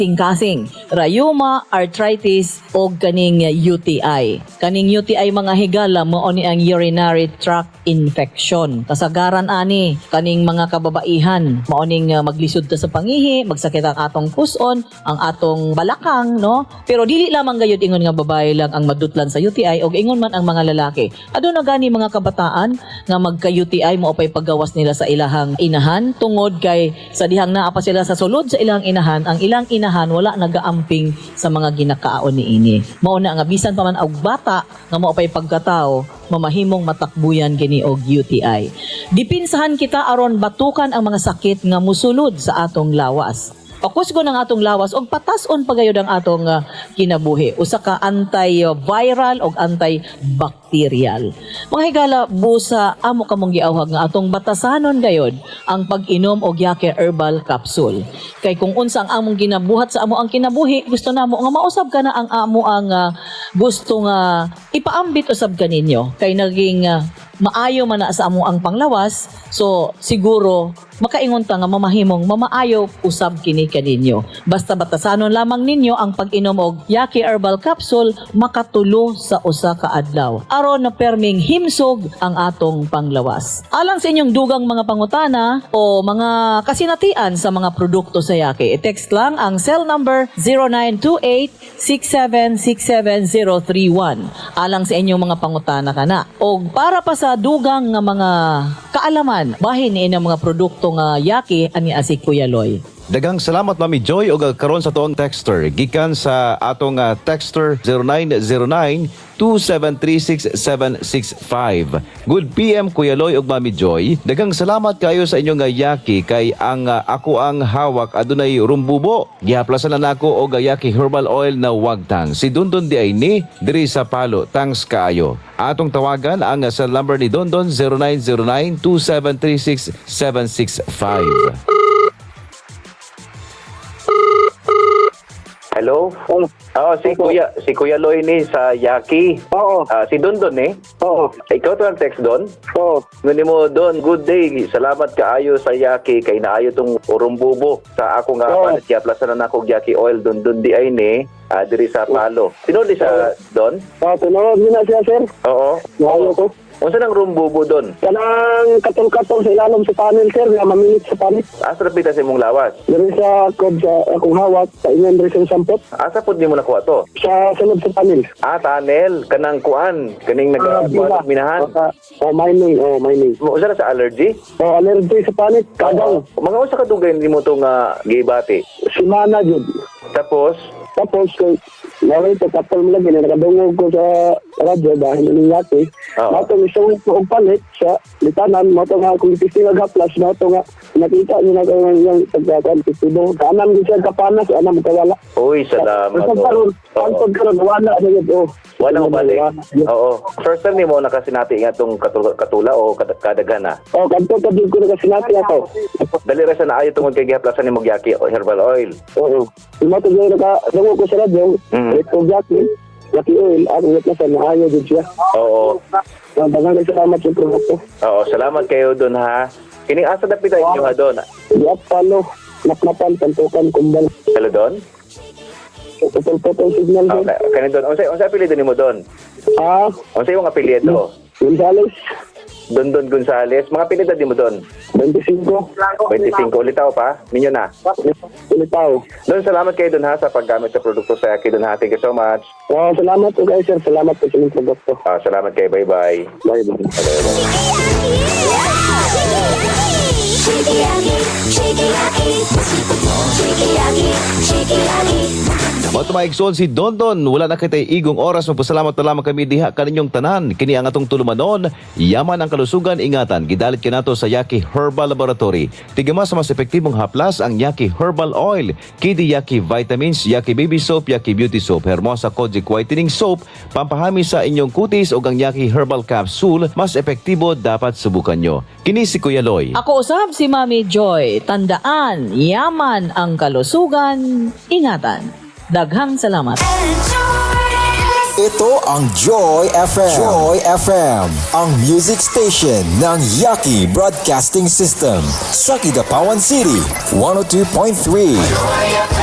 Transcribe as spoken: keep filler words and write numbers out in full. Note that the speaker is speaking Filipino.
kasing rayuma, arthritis o kaning U T I. Kaning U T I mga higala mao ni ang urinary tract infection. Kasagaran ani kaning mga kababaihan mao ning uh, maglisod ta sa pangihi, magsakit ang atong puson, ang atong balakang, no? Pero dili lamang gayud ingon nga babae lang ang madutlan sa U T I og ingon man ang mga lalaki. Aduna gani mga kabataan nga magka-U T I mo pay paggawas nila sa ilahang inahan tungod kay sa dihang naa pa sila sa sulod sa ilang inahan, ang ilang inahan wala nagaamping sa mga ginakaon niini. Mao na nga bisan pa man og bata nga mao pay pagkatao mamahimong matakbuyan kini og U T I. Dipinsahan kita aron batukan ang mga sakit nga musulod sa atong lawas. Pakusgon ang atong lawas og patason pagayod ang atong uh, kinabuhi. Usa ka antiviral og antibacterial. Mga higala, busa amo kamong giawhag nga atong batasanon gayod ang pag-inom og Yake Herbal Capsule. Kay kung unsa ang among ginabuhat sa amo ang kinabuhi, gusto namo nga mausab ka na ang amo ang uh, gusto nga ipaambit usab kaninyo. Kay naging uh, maayo man na sa amo ang panglawas, so siguro makaingon ta nga mamahimong mamaayo usab kini kaninyo. Basta batasanon lamang ninyo ang pag-inom og Yake Herbal Capsule makatulo sa usa ka adlaw aron na perming himsog ang atong panglawas. Alang sa inyong dugang mga pangutana o mga kasinatian sa mga produkto sa Yake, i-text lang ang cell number zero nine two eight six seven six seven zero three one. Alang sa inyong mga pangutana kana. Og para pa sa dugang nga mga kaalaman bahin ni mga produkto nga Yake ani si Kuya Loy. Daghang salamat Mami Joy og karon sa tuong texter gikan sa atong uh, texter zero nine zero nine two seven three six seven six five. Good P M Kuya Loy og Mami Joy. Daghang salamat kayo sa inyong uh, Yake kay ang uh, ako ang hawak adunay rumbubo. Gihaplasan na nako og uh, Yake Herbal Oil na wagtang. Si Dondon di ay ni diri sa Palo. Thanks kaayo. Atong tawagan ang uh, sa number ni Dondon zero nine zero nine two seven three six seven six five. Hello? Oh, oh si Opo. Kuya, si Kuya Loy ni sa Yake. Oo. Ah, si Don Don eh. Oo. Ikaw to ang text Don? Oo. Nguni mo Don, good day. Salamat kaayo sa Yake kay naayo tong urumbubo sa ako nga Oo. pa siya plasan na nako Yake oil Don Don di ay ni ah, diri sa Palo. Sino di sa Don? Ah, tunod din na siya, sir. Oo. Maayo ko. Unsa nang rumbubo Don? Kanang katol-katol sa ilalim sa panel, sir, nga mamilit sa panel. Asa rapita sa imong lawas? Dari sa kod sa akong hawak, sa inyan dari sa sampot, Asa pud nimo nakuha to? sa sunod sa panel. Ah, tunnel kanang kuan, kaning Ah, nag minahan. Oh, mining, oh, mining. Mo usa na sa allergy? Oh, allergy sa panel, kadang. Mga usa ka dugay nimo to nga gibati. Simana, jud. Tapos Tapos, kay naway ito, tapos mo lagi na nakadungog ko sa radyo dahil nangyayati. Oo. Mato, isang ko og palit sa litanan, mato nga kung ipisting nga haplas, mato nga nakita niyo na kung yung pagkakaan, ipistibo. Kaanam din siya kapanas, anam kawala. uy, salamat. Basta oh. karon, Oo. pantod karon, wala na yun, oh. Wala ko balik. Wala na yun. Oo. First time nimo nakasinati nga tong katula, katula o kad- kadagana. Oh, kanto ka din ko na kasinati ako. Dali ra sa naayo tungod kay gihaplasan nimo Yake o herbal oil. Oo. Mato dyan nakadungog ko sa radyo, Mhm. ito yaki, yaki oil, ako na sa naayo din siya. Oo. Maraming salamat sa produkto. Oo, salamat kayo doon ha. Kining asa na pita inyo ha doon. Diyak palo, naplapan, pantukan, kumbal. Hello doon? Putol-putol signal din. Okay, kani doon. Unsa unsa apelyido nimo doon? Ah, Unsa imong apelyido? Gonzales, Don Don Gonzales. Mga pinita nimo doon? twenty-five. twenty-five ulitaw pa. Ninyo na. Ulitaw. Doon salamat kayo doon ha sa paggamit sa produkto sa Yake doon ha. Thank you so much. Wow, salamat po guys, sir. Salamat po sa inyong produkto. Ah, salamat kayo. Bye-bye. Bye-bye. Shake Yaki, Shake Yaki, Shake Yaki, Shake Yaki. Mato maigsoon si Dondon, wala na kitay igong oras, magpasalamat na lamang kami diha kaninyong tanan. Kini ang atong tulumanon, yaman ang kalusugan, ingatan. Gidalit kinato sa Yake Herbal Laboratory. Tigama sa mas epektibong haplas ang Yake Herbal Oil, Kidi Yake Vitamins, Yake Baby Soap, Yake Beauty Soap, Hermosa Kojic Whitening Soap, pampahami sa inyong kutis o ang Yake Herbal Capsule, mas epektibo dapat subukan nyo. Kini si Kuya Loy. Ako usab si Mami Joy. Tandaan, yaman ang kalusugan, ingatan. Daghang salamat. Ito ang Joy F M. Joy F M, ang music station ng Yaki Broadcasting System sa Kidapawan City, one oh two point three.